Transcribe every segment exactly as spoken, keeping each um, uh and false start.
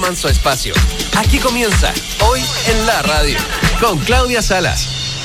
toman su espacio. Aquí comienza Hoy en la Radio con Claudia Salas.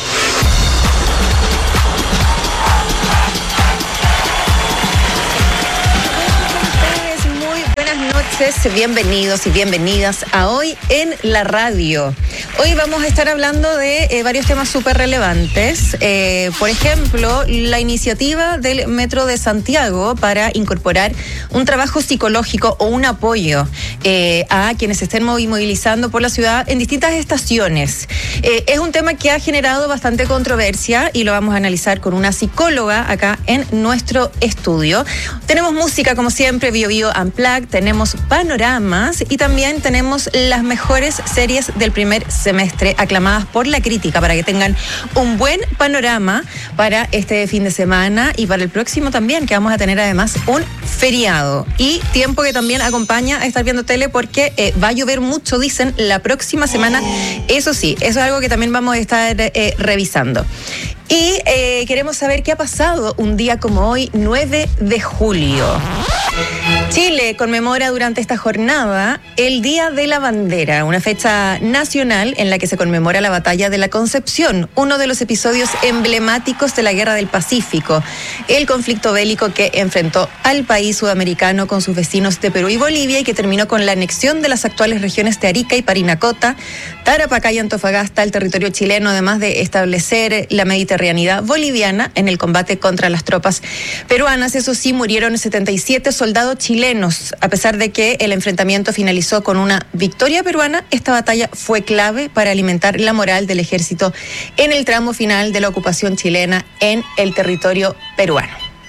Bienvenidos y bienvenidas a Hoy en la Radio. Hoy vamos a estar hablando de eh, varios temas súper relevantes. Eh, por ejemplo, la iniciativa del Metro de Santiago para incorporar un trabajo psicológico o un apoyo eh, a quienes se estén movilizando por la ciudad en distintas estaciones. Eh, es un tema que ha generado bastante controversia y lo vamos a analizar con una psicóloga acá en nuestro estudio. Tenemos música, como siempre, Bio Bio Unplugged, tenemos panoramas y también tenemos las mejores series del primer semestre aclamadas por la crítica para que tengan un buen panorama para este fin de semana y para el próximo también, que vamos a tener además un feriado y tiempo que también acompaña a estar viendo tele porque eh, va a llover mucho, dicen, la próxima semana. Eso sí, eso es algo que también vamos a estar eh, revisando. Y eh, queremos saber qué ha pasado un día como hoy, nueve de julio. Chile conmemora durante esta jornada el Día de la Bandera, una fecha nacional en la que se conmemora la Batalla de la Concepción, uno de los episodios emblemáticos de la Guerra del Pacífico, el conflicto bélico que enfrentó al país sudamericano con sus vecinos de Perú y Bolivia y que terminó con la anexión de las actuales regiones de Arica y Parinacota, Tarapacá y Antofagasta al territorio chileno, además de establecer la mediterraneidad boliviana en el combate contra las tropas peruanas. Eso sí, murieron setenta y siete soldados chilenos. A pesar de que el enfrentamiento finalizó con una victoria peruana, esta batalla fue clave para alimentar la moral del ejército en el tramo final de la ocupación chilena en el territorio peruano.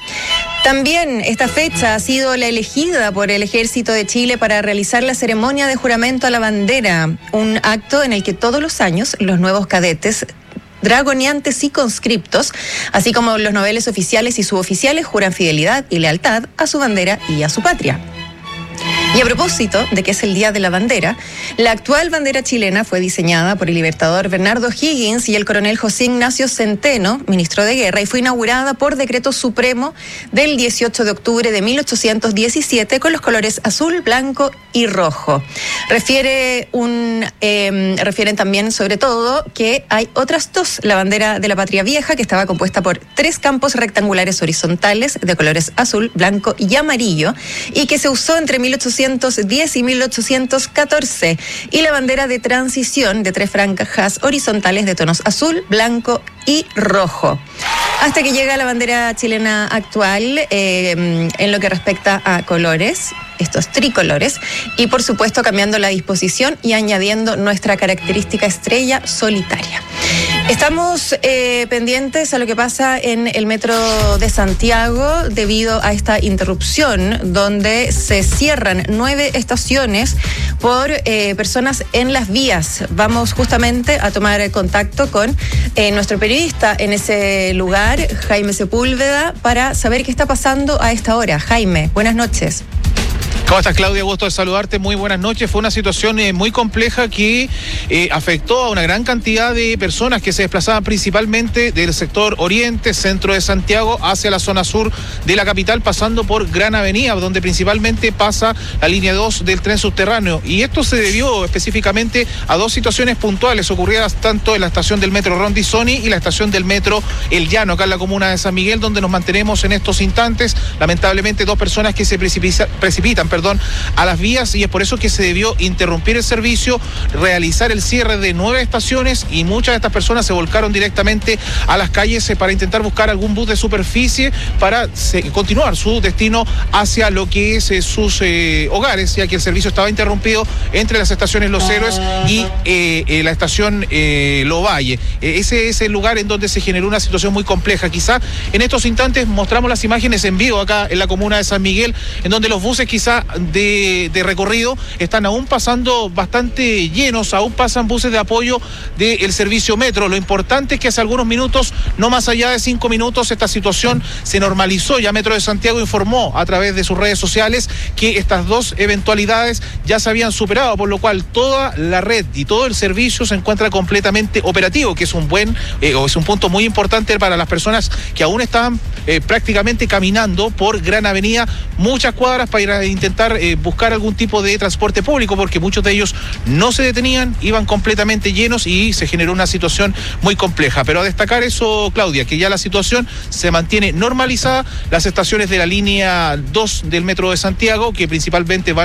También esta fecha ha sido la elegida por el Ejército de Chile para realizar la ceremonia de juramento a la bandera, un acto en el que todos los años los nuevos cadetes dragoneantes y conscriptos, así como los noveles oficiales y suboficiales, juran fidelidad y lealtad a su bandera y a su patria. Y a propósito de que es el Día de la Bandera, la actual bandera chilena fue diseñada por el libertador Bernardo Higgins y el coronel José Ignacio Centeno, ministro de Guerra, y fue inaugurada por decreto supremo del dieciocho de octubre de mil ochocientos diecisiete con los colores azul, blanco y rojo. Refiere un, eh, refieren también, sobre todo, que hay otras dos. La bandera de la Patria Vieja, que estaba compuesta por tres campos rectangulares horizontales de colores azul, blanco y amarillo, y que se usó entre mil ochocientos diez y mil ochocientos catorce, y la bandera de transición de tres franjas horizontales de tonos azul, blanco y rojo. Hasta que llega la bandera chilena actual eh, en lo que respecta a colores, estos tricolores, y por supuesto cambiando la disposición y añadiendo nuestra característica estrella solitaria. Estamos eh, pendientes a lo que pasa en el Metro de Santiago debido a esta interrupción donde se cierran nueve estaciones por eh, personas en las vías. Vamos justamente a tomar contacto con eh, nuestro periodista en ese lugar, Jaime Sepúlveda, para saber qué está pasando a esta hora. Jaime, buenas noches. ¿Cómo estás, Claudia? Gusto de saludarte. Muy buenas noches. Fue una situación eh, muy compleja que eh, afectó a una gran cantidad de personas que se desplazaban principalmente del sector oriente, centro de Santiago, hacia la zona sur de la capital, pasando por Gran Avenida, donde principalmente pasa la línea dos del tren subterráneo. Y esto se debió específicamente a dos situaciones puntuales ocurridas tanto en la estación del metro Rondizoni y la estación del metro El Llano, acá en la comuna de San Miguel, donde nos mantenemos en estos instantes. Lamentablemente, dos personas que se precipita, precipitan, perdón, a las vías, y es por eso que se debió interrumpir el servicio, realizar el cierre de nueve estaciones, y muchas de estas personas se volcaron directamente a las calles para intentar buscar algún bus de superficie para se, continuar su destino hacia lo que es eh, sus eh, hogares, ya que el servicio estaba interrumpido entre las estaciones Los Héroes y eh, eh, la estación eh, Lovalle. Eh, ese es el lugar en donde se generó una situación muy compleja. Quizá en estos instantes mostramos las imágenes en vivo acá en la comuna de San Miguel, en donde los buses quizá de, de recorrido están aún pasando bastante llenos, aún pasan buses de apoyo del servicio metro. Lo importante es que hace algunos minutos, no más allá de cinco minutos, esta situación se normalizó. Ya Metro de Santiago informó a través de sus redes sociales que estas dos eventualidades ya se habían superado, por lo cual toda la red y todo el servicio se encuentra completamente operativo, que es un buen, eh, o es un punto muy importante para las personas que aún están eh, prácticamente caminando por Gran Avenida, muchas cuadras para ir a intentar intentar eh, buscar algún tipo de transporte público, porque muchos de ellos no se detenían, iban completamente llenos y se generó una situación muy compleja. Pero a destacar eso, Claudia, que ya la situación se mantiene normalizada. Las estaciones de la línea dos del Metro de Santiago, que principalmente van